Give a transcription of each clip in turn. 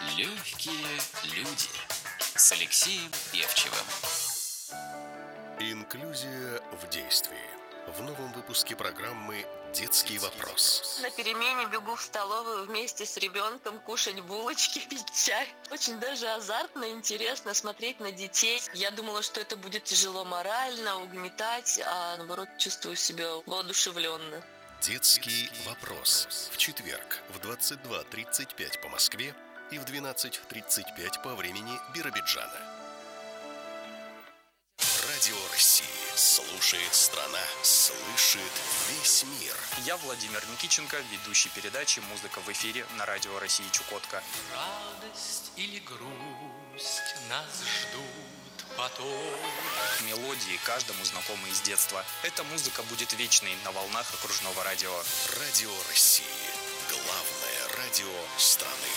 Легкие люди с Алексеем Певчевым. Инклюзия в действии. В новом выпуске программы «Детский вопрос». На перемене бегу в столовую вместе с ребенком кушать булочки, пить чай. Очень даже азартно, интересно смотреть на детей. Я думала, что это будет тяжело морально, угнетать, а наоборот чувствую себя воодушевленно. «Детский вопрос» в четверг в 22:35 по Москве и в 12:35 по времени Биробиджана. Радио России. Слушает страна, слышит весь мир. Я Владимир Никитченко, ведущий передачи «Музыка в эфире» на Радио России Чукотка. Радость или грусть нас ждут потом. Мелодии каждому знакомы из детства. Эта музыка будет вечной на волнах окружного радио. Радио России. Главное радио страны.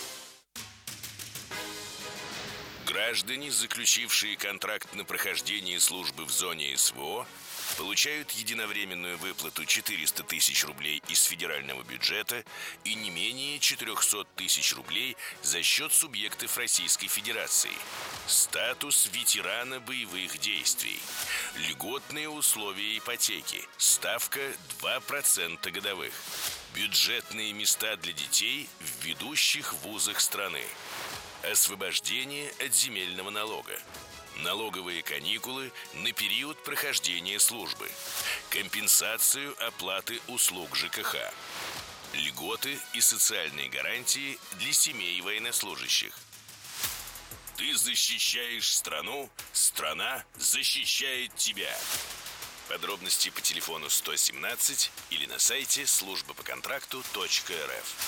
Граждане, заключившие контракт на прохождение службы в зоне СВО, получают единовременную выплату 400 тысяч рублей из федерального бюджета и не менее 400 тысяч рублей за счет субъектов Российской Федерации. Статус ветерана боевых действий. Льготные условия ипотеки. Ставка 2% годовых. Бюджетные места для детей в ведущих вузах страны. Освобождение от земельного налога. Налоговые каникулы на период прохождения службы. Компенсацию оплаты услуг ЖКХ. Льготы и социальные гарантии для семей военнослужащих. Ты защищаешь страну, страна защищает тебя. Подробности по телефону 117 или на сайте службапоконтракту.рф.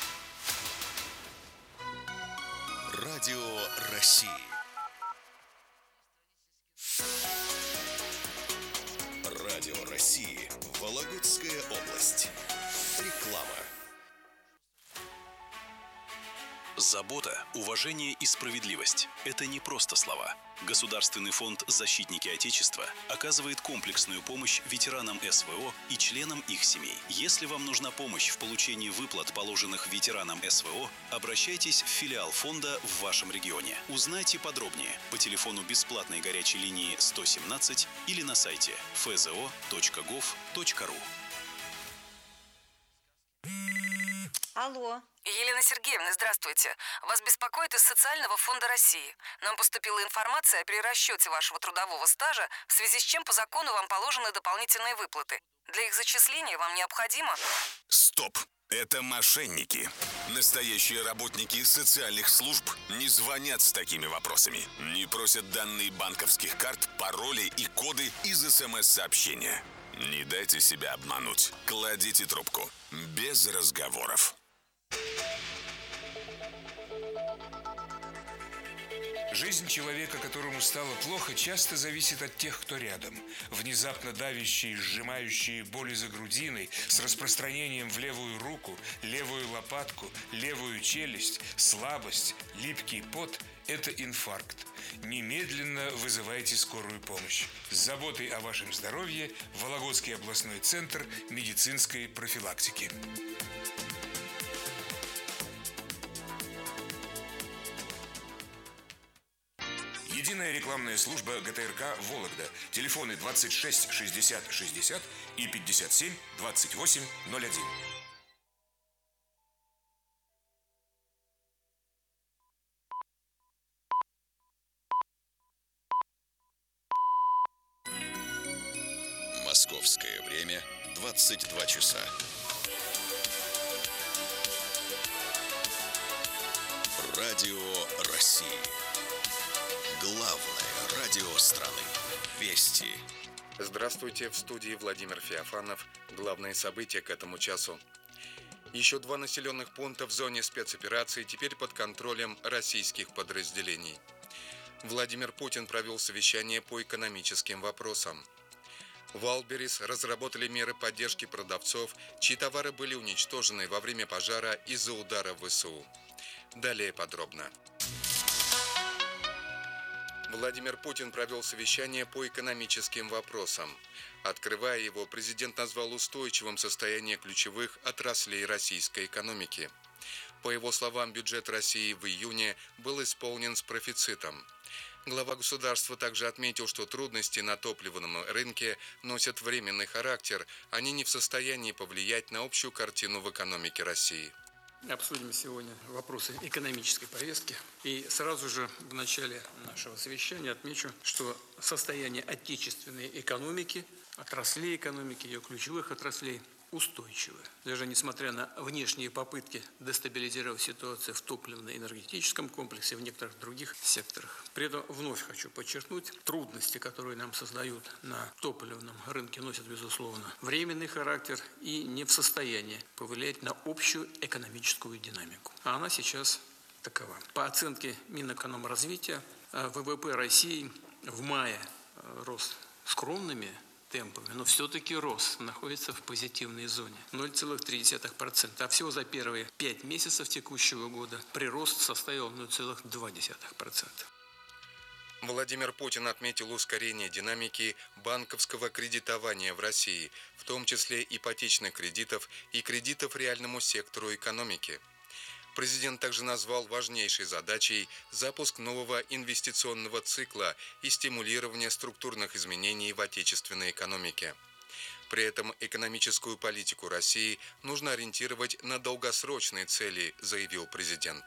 Радио России. Радио России. Вологодская область. Реклама. Забота, уважение и справедливость – это не просто слова. Государственный фонд «Защитники Отечества» оказывает комплексную помощь ветеранам СВО и членам их семей. Если вам нужна помощь в получении выплат, положенных ветеранам СВО, обращайтесь в филиал фонда в вашем регионе. Узнайте подробнее по телефону бесплатной горячей линии 117 или на сайте fzo.gov.ru. Алло. Елена Сергеевна, здравствуйте. Вас беспокоит из Социального фонда России. Нам поступила информация о перерасчете вашего трудового стажа, в связи с чем по закону вам положены дополнительные выплаты. Для их зачисления вам необходимо... Стоп! Это мошенники. Настоящие работники социальных служб не звонят с такими вопросами. Не просят данные банковских карт, пароли и коды из СМС-сообщения. Не дайте себя обмануть. Кладите трубку. Без разговоров. Жизнь человека, которому стало плохо, часто зависит от тех, кто рядом. Внезапно давящие, сжимающие боли за грудиной, с распространением в левую руку, левую лопатку, левую челюсть, слабость, липкий пот – это инфаркт. Немедленно вызывайте скорую помощь. С заботой о вашем здоровье Вологодский областной центр медицинской профилактики. Единая рекламная служба ГТРК «Вологда». Телефоны 26 60 60 и 57 28 01. Московское время 22 часа. Радио России. Главное радио страны. Вести. Здравствуйте, в студии Владимир Феофанов. Главные события к этому часу. Еще 2 населенных пункта в зоне спецоперации теперь под контролем российских подразделений. Владимир Путин провел совещание по экономическим вопросам. Валберис разработали меры поддержки продавцов, чьи товары были уничтожены во время пожара из-за удара в ВСУ. Далее подробно. Владимир Путин провел совещание по экономическим вопросам. Открывая его, президент назвал устойчивым состояние ключевых отраслей российской экономики. По его словам, бюджет России в июне был исполнен с профицитом. Глава государства также отметил, что трудности на топливном рынке носят временный характер, они не в состоянии повлиять на общую картину в экономике России. Обсудим сегодня вопросы экономической повестки. И сразу же в начале нашего совещания отмечу, что состояние отечественной экономики, отраслей экономики, ее ключевых отраслей устойчивое. Даже несмотря на внешние попытки дестабилизировать ситуацию в топливно-энергетическом комплексе, в некоторых других секторах. При этом вновь хочу подчеркнуть, трудности, которые нам создают на топливном рынке, носят, безусловно, временный характер и не в состоянии повлиять на общую экономическую динамику. А она сейчас такова. По оценке Минэкономразвития, ВВП России в мае рос скромными темпами, но все-таки рост находится в позитивной зоне 0,3%, а всего за первые 5 месяцев текущего года прирост составил 0,2%. Владимир Путин отметил ускорение динамики банковского кредитования в России, в том числе ипотечных кредитов и кредитов реальному сектору экономики. Президент также назвал важнейшей задачей запуск нового инвестиционного цикла и стимулирование структурных изменений в отечественной экономике. При этом экономическую политику России нужно ориентировать на долгосрочные цели, заявил президент.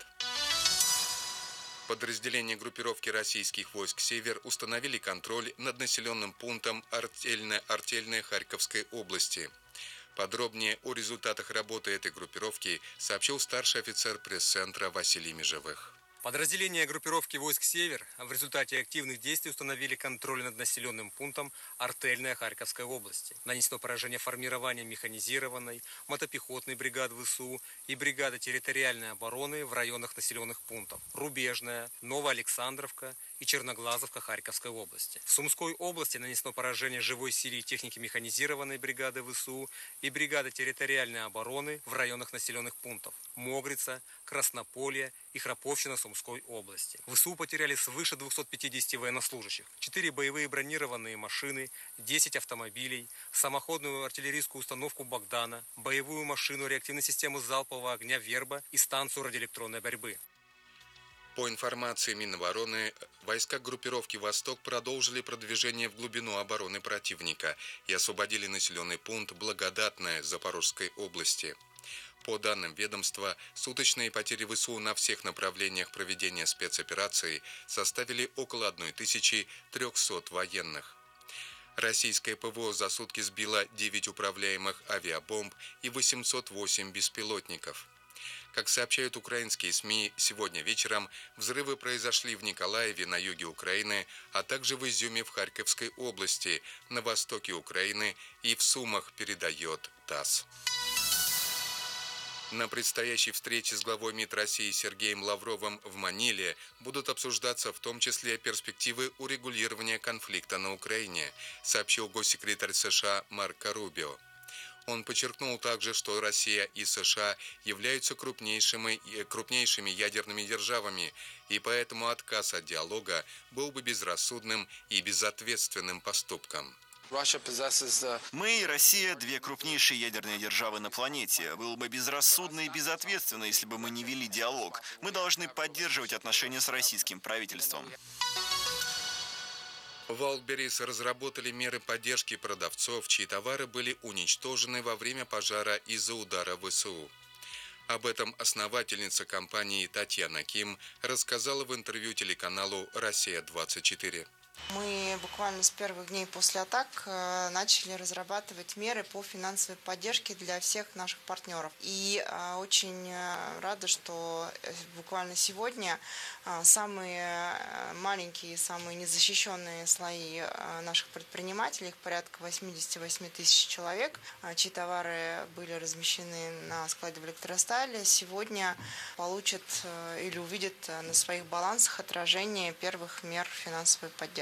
Подразделения группировки российских войск «Север» установили контроль над населенным пунктом Артельная Харьковской области. Подробнее о результатах работы этой группировки сообщил старший офицер пресс-центра Василий Межевых. Подразделения группировки войск «Север» в результате активных действий установили контроль над населенным пунктом Артельная Харьковской области. Нанесено поражение формированием механизированной, мотопехотной бригады ВСУ и бригады территориальной обороны в районах населенных пунктов Рубежная, Новоалександровка и Черноглазовка Харьковской области. В Сумской области нанесено поражение живой силе и техники механизированной бригады ВСУ и бригады территориальной обороны в районах населенных пунктов Могрица, Краснополье и Храповщина Сумской области. ВСУ потеряли свыше 250 военнослужащих, 4 боевые бронированные машины, 10 автомобилей, самоходную артиллерийскую установку «Богдана», боевую машину реактивной системы залпового огня «Верба» и станцию радиоэлектронной борьбы. По информации Минобороны, войска группировки «Восток» продолжили продвижение в глубину обороны противника и освободили населенный пункт Благодатное Запорожской области. По данным ведомства, суточные потери ВСУ на всех направлениях проведения спецоперации составили около 1300 военных. Российское ПВО за сутки сбило 9 управляемых авиабомб и 808 беспилотников. Как сообщают украинские СМИ, сегодня вечером взрывы произошли в Николаеве на юге Украины, а также в Изюме в Харьковской области, на востоке Украины и в Сумах, передает ТАСС. На предстоящей встрече с главой МИД России Сергеем Лавровым в Маниле будут обсуждаться в том числе перспективы урегулирования конфликта на Украине, сообщил госсекретарь США Марко Рубио. Он подчеркнул также, что Россия и США являются крупнейшими ядерными державами, и поэтому отказ от диалога был бы безрассудным и безответственным поступком. Мы и Россия – две крупнейшие ядерные державы на планете. Было бы безрассудно и безответственно, если бы мы не вели диалог. Мы должны поддерживать отношения с российским правительством. Wildberries разработали меры поддержки продавцов, чьи товары были уничтожены во время пожара из-за удара ВСУ. Об этом основательница компании Татьяна Ким рассказала в интервью телеканалу «Россия-24». Мы буквально с первых дней после атак начали разрабатывать меры по финансовой поддержке для всех наших партнеров. И очень рада, что буквально сегодня самые маленькие, самые незащищенные слои наших предпринимателей, их порядка 88 тысяч человек, чьи товары были размещены на складе в Электростале, сегодня получат или увидят на своих балансах отражение первых мер финансовой поддержки.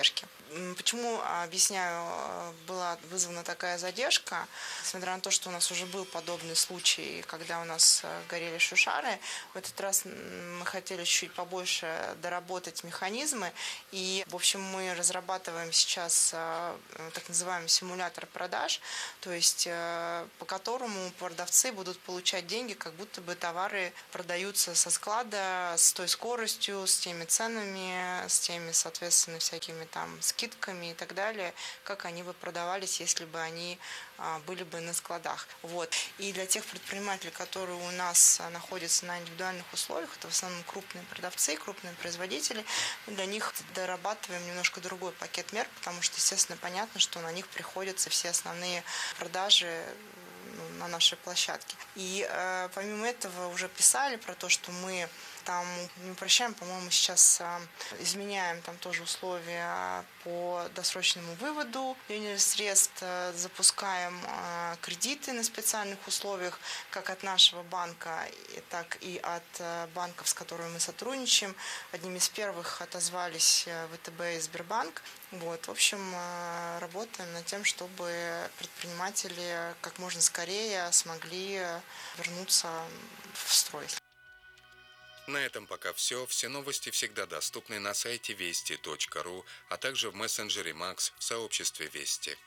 поддержки. Почему, объясняю, была вызвана такая задержка? Несмотря на то, что у нас уже был подобный случай, когда у нас горели шушары, в этот раз мы хотели чуть побольше доработать механизмы. И, в общем, мы разрабатываем сейчас так называемый симулятор продаж, то есть по которому продавцы будут получать деньги, как будто бы товары продаются со склада, с той скоростью, с теми ценами, с теми, соответственно, всякими там скидками и так далее, как они бы продавались, если бы они были бы на складах. Вот. И для тех предпринимателей, которые у нас находятся на индивидуальных условиях, это в основном крупные продавцы, крупные производители, мы для них дорабатываем немножко другой пакет мер, потому что, естественно, понятно, что на них приходятся все основные продажи на нашей площадке. И помимо этого уже писали про то, что мы там не упрощаем, по-моему, сейчас изменяем там тоже условия по досрочному выводу денежных средств, запускаем кредиты на специальных условиях, как от нашего банка, так и от банков, с которыми мы сотрудничаем. Одним из первых отозвались ВТБ и Сбербанк. Вот, в общем, работаем над тем, чтобы предприниматели как можно скорее смогли вернуться в строй. На этом пока все. Все новости всегда доступны на сайте вести.ру, а также в мессенджере Макс в сообществе Вести.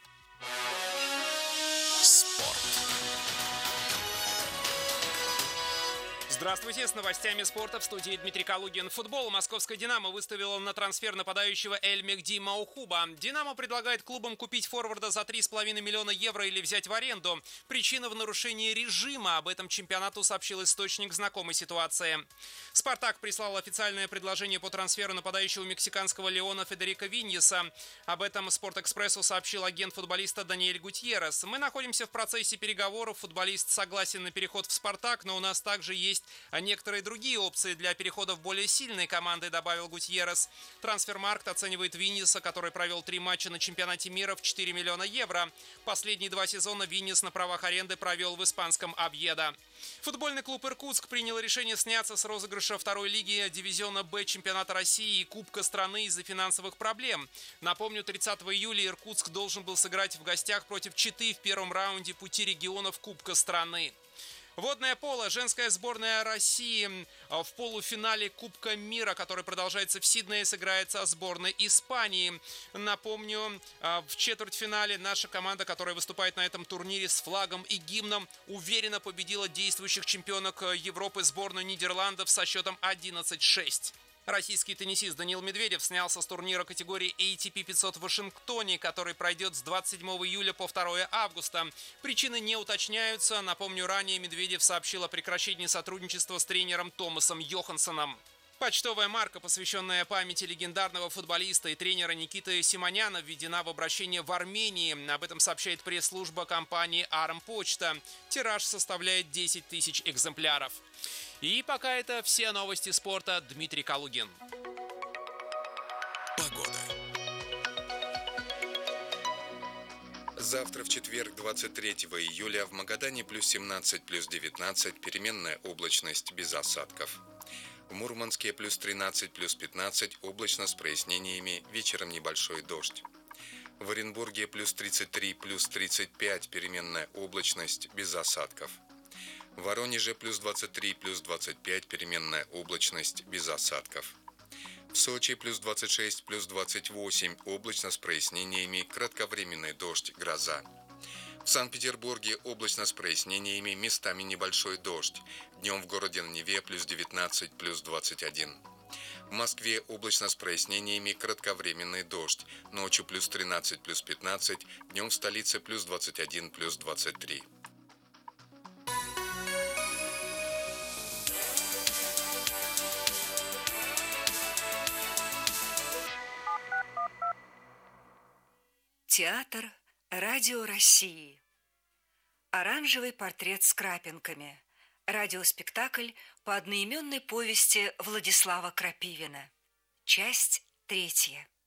Спорт. Здравствуйте, с новостями спорта в студии Дмитрий Калугин. Футбол. Московская «Динамо» выставила на трансфер нападающего Эль-Мехди Маухуба. «Динамо» предлагает клубам купить форварда за 3,5 миллиона евро или взять в аренду. Причина в нарушении режима. Об этом чемпионату сообщил источник знакомой ситуации. «Спартак» прислал официальное предложение по трансферу нападающего мексиканского Леона Федерико Виньеса. Об этом «Спортэкспрессу» сообщил агент футболиста Даниэль Гутьеррес. «Мы находимся в процессе переговоров. Футболист согласен на переход в «Спартак», но у нас также есть некоторые другие опции для перехода в более сильные команды», добавил Гутьеррес. Трансфермаркт оценивает Виньеса, который провел 3 матча на чемпионате мира, в 4 миллиона евро. Последние 2 сезона Виньес на правах аренды провел в испанском Овьедо. Футбольный клуб «Иркутск» принял решение сняться с розыгрыша второй лиги дивизиона «Б» чемпионата России и Кубка страны из-за финансовых проблем. Напомню, 30 июля Иркутск должен был сыграть в гостях против Читы в первом раунде пути регионов Кубка страны. Водное поло. Женская сборная России в полуфинале Кубка мира, который продолжается в Сиднее, сыграет со сборной Испании. Напомню, в четвертьфинале наша команда, которая выступает на этом турнире с флагом и гимном, уверенно победила действующих чемпионок Европы сборную Нидерландов со счетом 11-6. Российский теннисист Даниил Медведев снялся с турнира категории ATP 500 в Вашингтоне, который пройдет с 27 июля по 2 августа. Причины не уточняются. Напомню, ранее Медведев сообщил о прекращении сотрудничества с тренером Томасом Йоханссоном. Почтовая марка, посвященная памяти легендарного футболиста и тренера Никиты Симоняна, введена в обращение в Армении. Об этом сообщает пресс-служба компании «Армпочта». Тираж составляет 10 тысяч экземпляров. И пока это все новости спорта. Дмитрий Калугин. Погода. Завтра, в четверг, 23 июля, в Магадане плюс 17, плюс 19, переменная облачность без осадков. В Мурманске плюс 13, плюс 15, облачно с прояснениями, вечером небольшой дождь. В Оренбурге плюс 33, плюс 35, переменная облачность без осадков. В Воронеже плюс 23, плюс 25, переменная облачность без осадков. В Сочи плюс 26, плюс 28, облачно с прояснениями, кратковременный дождь, гроза. В Санкт-Петербурге облачно с прояснениями, местами небольшой дождь. Днем в городе на Неве плюс 19, плюс 21. В Москве облачно с прояснениями, кратковременный дождь. Ночью плюс 13, плюс 15, днем в столице плюс 21, плюс 23. Театр Радио России. Оранжевый портрет с крапинками. Радиоспектакль по одноименной повести Владислава Крапивина. Часть 3.